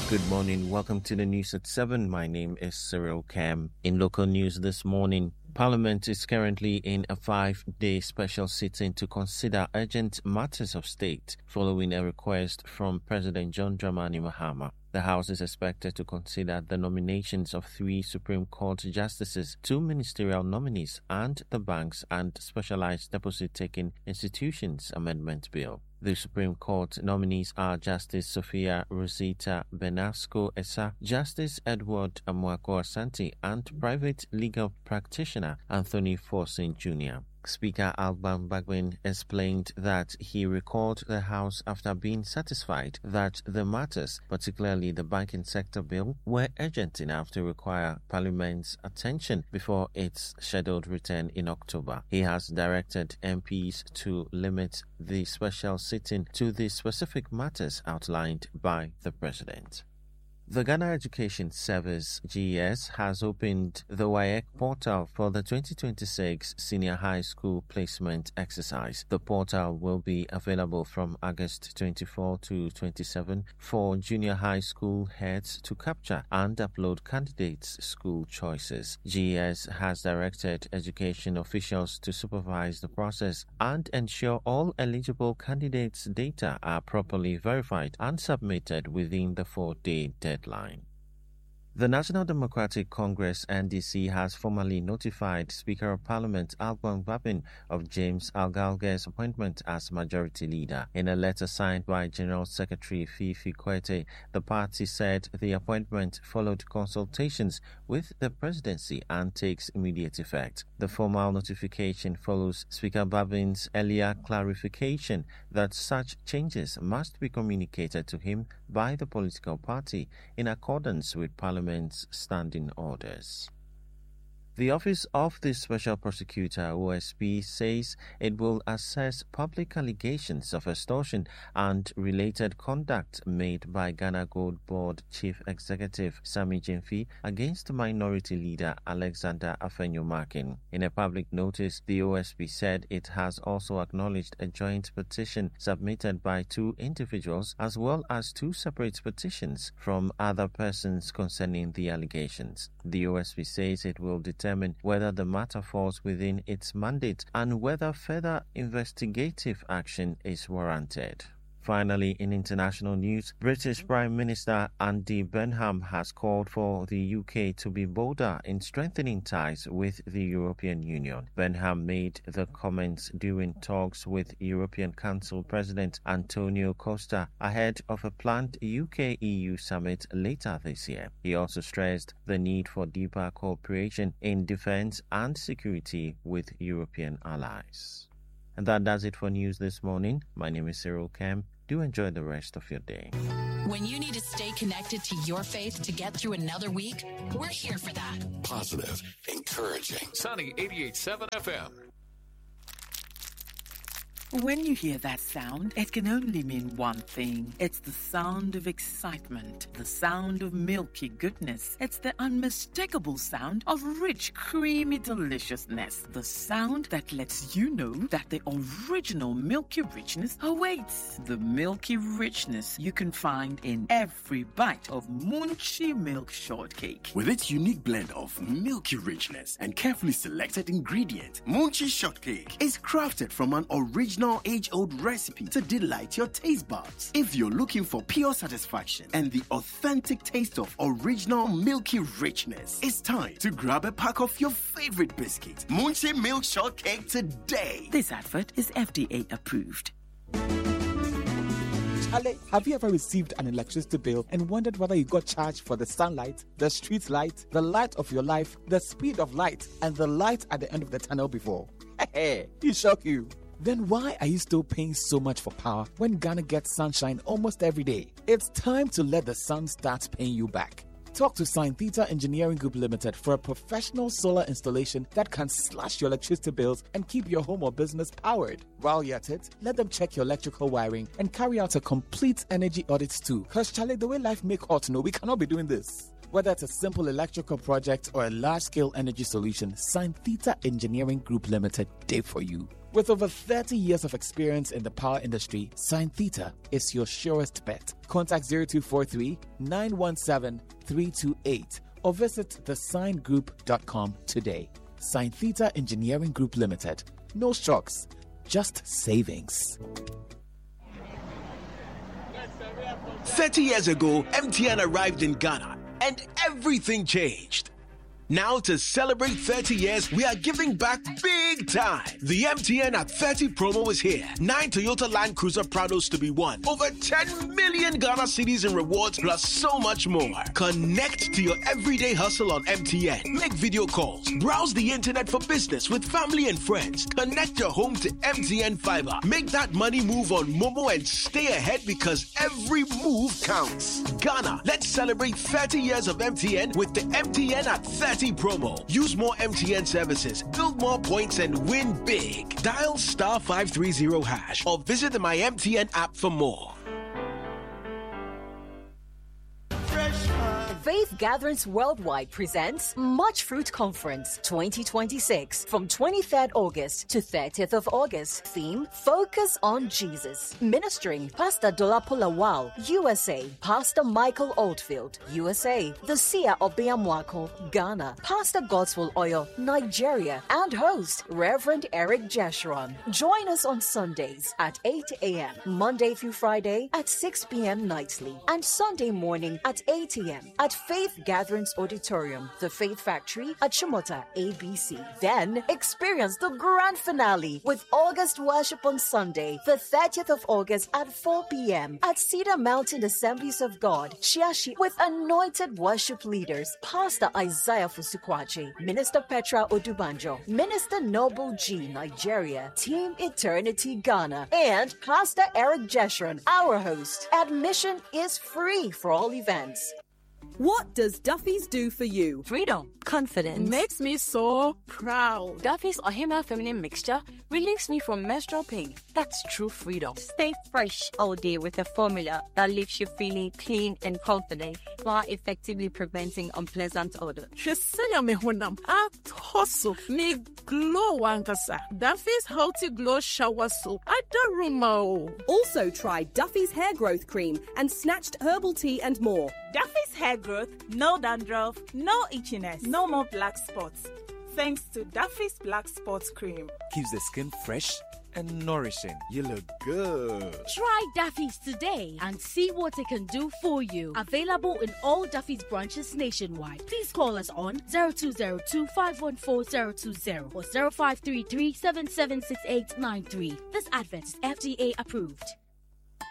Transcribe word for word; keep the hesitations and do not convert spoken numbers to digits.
Good morning. Welcome to the news at seven. My name is Cyril Cam. In local news this morning, Parliament is currently in a five-day special sitting to consider urgent matters of state following a request from President John Dramani Mahama. The House is expected to consider the nominations of three Supreme Court justices, two ministerial nominees, and the Banks and Specialized Deposit-Taking Institutions Amendment Bill. The Supreme Court nominees are Justice Sophia Rosita Benasco Essa, Justice Edward Amuako Asante, and private legal practitioner Anthony Forson Junior Speaker Alban Bagbin explained that he recalled the House after being satisfied that the matters, particularly the banking sector bill, were urgent enough to require Parliament's attention before its scheduled return in October. He has directed M Ps to limit the special sitting to the specific matters outlined by the President. The Ghana Education Service, G E S, has opened the W A E C portal for the twenty twenty-six Senior High School Placement Exercise. The portal will be available from August twenty-fourth to twenty-seventh for junior high school heads to capture and upload candidates' school choices. G E S has directed education officials to supervise the process and ensure all eligible candidates' data are properly verified and submitted within the four-day deadline. Deadline. The National Democratic Congress N D C has formally notified Speaker of Parliament Alban Bagbin of James Algalge's appointment as Majority Leader. In a letter signed by General Secretary Fifi Kwete, the party said the appointment followed consultations with the presidency and takes immediate effect. The formal notification follows Speaker Bagbin's earlier clarification that such changes must be communicated to him by the political party in accordance with Parliament standing orders. The Office of the Special Prosecutor, O S P, says it will assess public allegations of extortion and related conduct made by Ghana Gold Board Chief Executive Sammy Gyamfi against Minority Leader Alexander Afenyo-Markin. In a public notice, the O S P said it has also acknowledged a joint petition submitted by two individuals as well as two separate petitions from other persons concerning the allegations. The O S P says it will determine whether the matter falls within its mandate and whether further investigative action is warranted. Finally, in international news, British Prime Minister Andy Burnham has called for the U K to be bolder in strengthening ties with the European Union. Burnham made the comments during talks with European Council President Antonio Costa ahead of a planned U K E U summit later this year. He also stressed the need for deeper cooperation in defense and security with European allies. And that does it for news this morning. My name is Cyril Cam. Do enjoy the rest of your day. When you need to stay connected to your faith to get through another week, we're here for that. Positive, encouraging. Sunny eighty-eight point seven F M. When you hear that sound, it can only mean one thing. It's the sound of excitement, the sound of milky goodness. It's the unmistakable sound of rich, creamy deliciousness. The sound that lets you know that the original milky richness awaits. The milky richness you can find in every bite of Munchie Milk Shortcake. With its unique blend of milky richness and carefully selected ingredients, Munchie Shortcake is crafted from an original age-old recipe to delight your taste buds. If you're looking for pure satisfaction and the authentic taste of original milky richness, it's time to grab a pack of your favorite biscuit, Munchie Milk Shortcake, today. This advert is F D A approved. Ale, have you ever received an electricity bill and wondered whether you got charged for the sunlight, the street light, the light of your life, the speed of light, and the light at the end of the tunnel before? Hey, it shock you. Then why are you still paying so much for power when Ghana gets sunshine almost every day? It's time to let the sun start paying you back. Talk to Sign Theta Engineering Group Limited for a professional solar installation that can slash your electricity bills and keep your home or business powered. While you're at it, let them check your electrical wiring and carry out a complete energy audit too. Because Charlie, the way life make hot, no, we cannot be doing this. Whether it's a simple electrical project or a large-scale energy solution, Sign Theta Engineering Group Limited, day for you. With over thirty years of experience in the power industry, Sign Theta is your surest bet. Contact zero two four three, nine one seven, three two eight or visit the sign group dot com today. Sign Theta Engineering Group Limited. No shocks, just savings. thirty years ago, M T N arrived in Ghana and everything changed. Now, to celebrate thirty years, we are giving back big time. The M T N at thirty promo is here. Nine Toyota Land Cruiser Prados to be won. Over ten million Ghana cedis in rewards, plus so much more. Connect to your everyday hustle on M T N. Make video calls. Browse the internet for business with family and friends. Connect your home to M T N Fiber. Make that money move on Momo and stay ahead because every move counts. Ghana, let's celebrate thirty years of M T N with the M T N at thirty promo. Use more M T N services, build more points, and win big. Dial star five three zero hash or visit the My M T N app for more. Faith Gatherings Worldwide presents Much Fruit Conference twenty twenty-six from twenty-third August to thirtieth of August. Theme, Focus on Jesus. Ministering, Pastor Dolapo Lawal, U S A. Pastor Michael Oldfield, U S A. The Seer of Biamwako, Ghana. Pastor Godswill Oyo, Nigeria. And host, Reverend Eric Jeshurun. Join us on Sundays at eight a.m., Monday through Friday at six p.m. nightly, and Sunday morning at eight a.m. at Faith Gatherings Auditorium, the Faith Factory at Shomota, A B C. Then experience the grand finale with August worship on Sunday, the thirtieth of August at four p.m. at Cedar Mountain Assemblies of God, Shiashi, with anointed worship leaders, Pastor Isaiah Fusukwache, Minister Petra Odubanjo, Minister Noble G, Nigeria, Team Eternity Ghana, and Pastor Eric Jeshurun, our host. Admission is free for all events. What does Duffy's do for you? Freedom. Confidence. Makes me so proud. Duffy's Ohima Feminine Mixture relieves me from menstrual pain. That's true freedom. Stay fresh all day with a formula that leaves you feeling clean and confident while effectively preventing unpleasant odor. Shesenya me honam. Atoso me glow wankasa. Duffy's Healthy Glow Shower Soap. I don't remember. Also try Duffy's Hair Growth Cream and Snatched Herbal Tea and more. Duffy's Hair Growth, no dandruff, no itchiness, no more black spots. Thanks to Duffy's Black Spots Cream. Keeps the skin fresh and nourishing. You look good. Try Duffy's today and see what it can do for you. Available in all Duffy's branches nationwide. Please call us on zero two zero two, five one four, zero two zero or zero five three three, seven seven six eight nine three. This advert is F D A approved.